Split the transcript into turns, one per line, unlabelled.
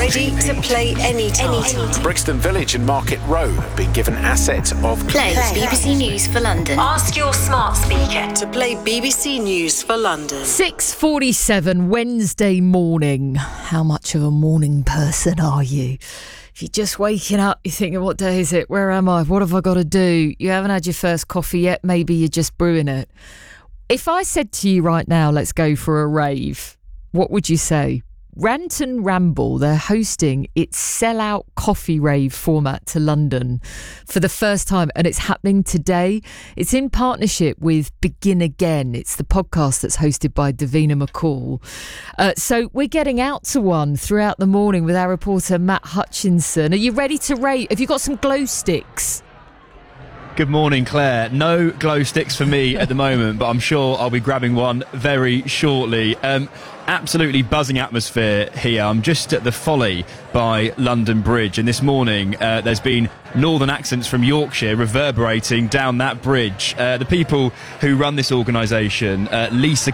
Ready to play anytime.
Brixton Village and Market Row have been given asset of
Play BBC News for London.
Ask your smart speaker to play BBC News for London.
6:47 Wednesday morning. How much of a morning person are you? If you're just waking up, you're thinking, what day is it? Where am I? What have I got to do? You haven't had your first coffee yet. Maybe you're just brewing it. If I said to you right now, let's go for a rave, what would you say? Rant and Ramble, they're hosting its sell-out coffee rave format to London for the first time, and it's happening today. It's in partnership with Begin Again. It's the podcast that's hosted by Davina McCall. So we're getting out to one throughout the morning with our reporter Matt Hutchinson. Are you ready to rave? Have you got some glow sticks?
Good morning, Claire. No glow sticks for me at the moment, but I'm sure I'll be grabbing one very shortly. Absolutely buzzing atmosphere here. I'm just at the Folly by London Bridge, and this morning there's been northern accents from Yorkshire reverberating down that bridge. The people who run this organisation, Lisa